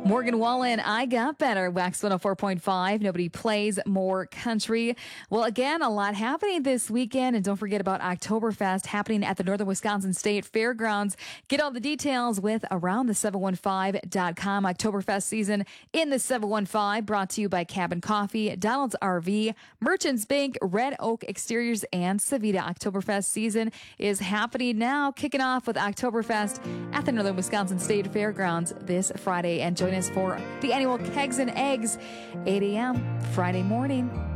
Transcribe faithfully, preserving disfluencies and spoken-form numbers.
Morgan Wallen, I Got Better, Wax one oh four point five. Nobody plays more country. Well, again, a lot happening this weekend. And don't forget about Oktoberfest happening at the Northern Wisconsin State Fairgrounds. Get all the details with around the seven one five dot com. Oktoberfest season in the seven one five, brought to you by Cabin Coffee, Donald's R V, Merchants Bank, Red Oak Exteriors, and Savita. Oktoberfest season is happening now, kicking off with Oktoberfest at the Northern Wisconsin State Fairgrounds this Friday. And join us for the annual Kegs and Eggs, eight a.m. Friday morning.